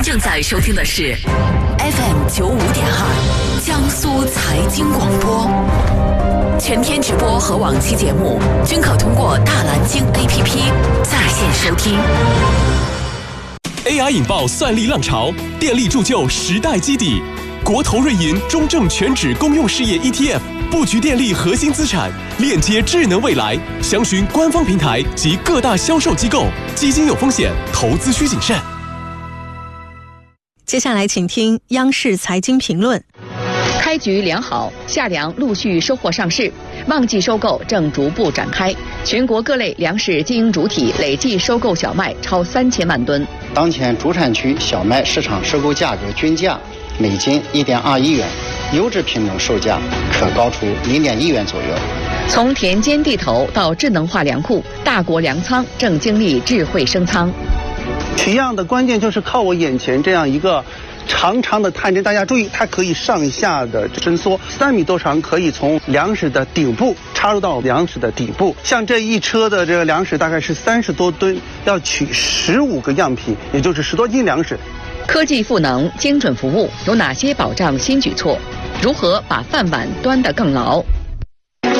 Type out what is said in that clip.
正在收听的是 FM95.2江苏财经广播，全天直播和往期节目均可通过大蓝鲸 APP 在线收听。 AI 引爆算力浪潮，电力铸就时代基底。国投瑞银中证全指公用事业 ETF 布局电力核心资产，链接智能未来。详询官方平台及各大销售机构。基金有风险，投资需谨慎。 接下来请听央视财经评论。 开局良好，夏粮陆续收获上市，旺季收购正逐步展开。全国各类粮食经营主体累计收购小麦超3000万吨。 当前主产区小麦市场收购价格均价每斤1.2亿元，优质品种售价可高出0.1亿元左右。 从田间地头到智能化粮库，大国粮仓正经历智慧升仓。 取样的关键就是靠我眼前这样一个长长的探针，大家注意，它可以上下的伸缩，3米多长，可以从粮食的顶部插入到粮食的底部。像这一车的这个粮食大概是30多吨，要取15个样品，也就是10多斤粮食。 科技赋能，精准服务，有哪些保障新举措？如何把饭碗端得更牢？